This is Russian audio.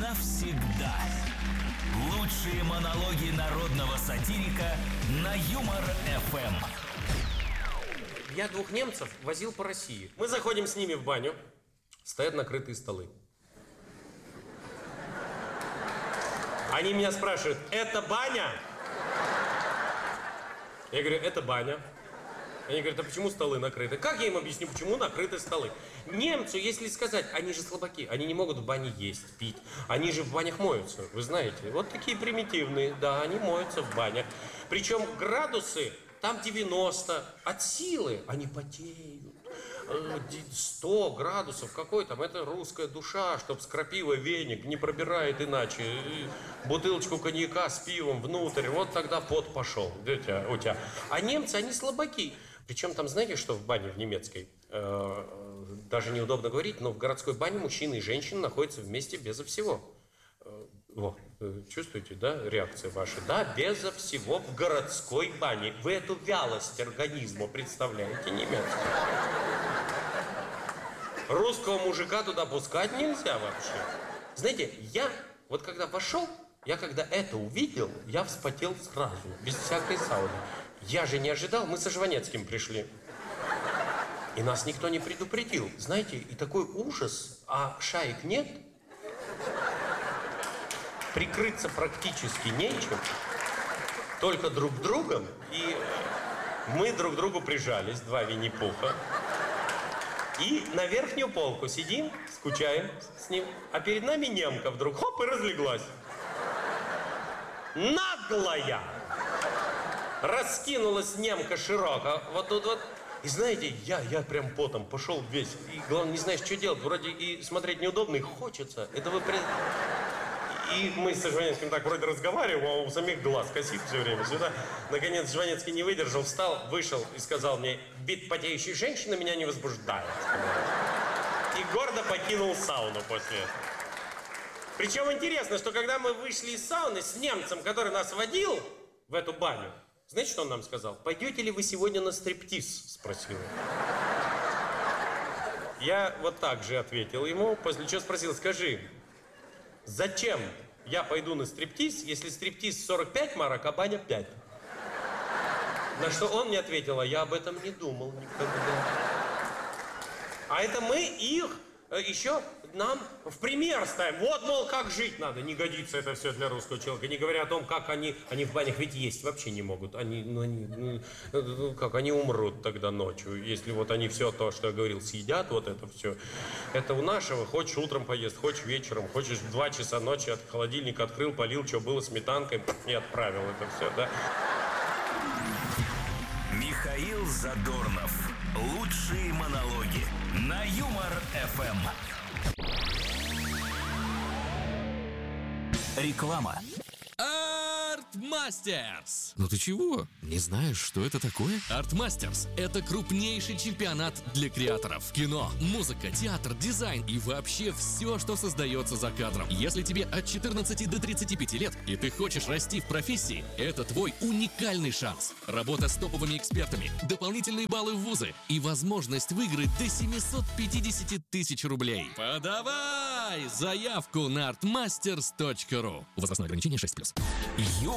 навсегда. Лучшие монологи народного сатирика на Юмор ФМ. Я 2 немцев возил по России. Мы заходим с ними в баню. Стоят накрытые столы. Они меня спрашивают: это баня? Я говорю: это баня. Они говорят: а почему столы накрыты? Как я им объясню, почему накрыты столы? Немцу, если сказать, они же слабаки, они не могут в бане есть, пить. Они же в банях моются, вы знаете. Вот такие примитивные, да, они моются в банях. Причем градусы там 90, от силы они потеют. 100 градусов, какой там, это русская душа, чтоб с крапивой веник не пробирает иначе. Бутылочку коньяка с пивом внутрь, вот тогда пот пошел у тебя. А немцы, они слабаки. Причем там, знаете, что в бане в немецкой? Даже неудобно говорить, но в городской бане мужчины и женщины находятся вместе безо всего. Чувствуете, да, реакция ваша? Да, безо всего в городской бане. Вы эту вялость организма представляете немецкую? Русского мужика туда пускать нельзя вообще. Знаете, я вот когда вошел, я когда это увидел, я вспотел сразу, без всякой сауны. Я же не ожидал, мы со Жванецким пришли. И нас никто не предупредил. Знаете, и такой ужас, а шаек нет. Прикрыться практически нечем. Только друг другом. И мы друг к другу прижались, 2 Винни-Пуха. И на верхнюю полку сидим, скучаем с ним. А перед нами немка вдруг, хоп, и разлеглась. Наглая! Раскинулась немка широко, вот тут вот. И знаете, я прям потом пошел весь. И главное, не знаешь, что делать. Вроде и смотреть неудобно, и хочется. Это вы... И мы с Жванецким так вроде разговариваем, а у самих глаз косит все время сюда. Наконец Жванецкий не выдержал, встал, вышел и сказал мне: вид потеющей женщины меня не возбуждает. И гордо покинул сауну после этого. Причем интересно, что когда мы вышли из сауны с немцем, который нас водил в эту баню, знаете, что он нам сказал? Пойдете ли вы сегодня на стриптиз? Спросил. Я вот так же ответил ему, после чего спросил: скажи, зачем я пойду на стриптиз, если стриптиз 45 марок, а баня 5? На что он мне ответил: а я об этом не думал никогда. А это мы их еще нам в пример ставим. Вот, мол, как жить надо. Не годится это все для русского человека. Не говоря о том, как они в банях ведь есть вообще не могут. Они умрут тогда ночью, если вот они все то, что я говорил, съедят, вот это все. Это у нашего, хочешь утром поест, хочешь вечером, хочешь в 2 часа ночи от холодильника открыл, полил, что было сметанкой и отправил это все, да. Михаил Задорнов. Лучшие монологи на Юмор ФМ. Реклама. Артмастерс. Ну ты чего? Не знаешь, что это такое? Артмастерс – это крупнейший чемпионат для креаторов. Кино, музыка, театр, дизайн и вообще все, что создается за кадром. Если тебе от 14 до 35 лет и ты хочешь расти в профессии, это твой уникальный шанс. Работа с топовыми экспертами, дополнительные баллы в вузы и возможность выиграть до 750 тысяч рублей. Подавай заявку на artmasters.ru. Возрастное ограничение 6+.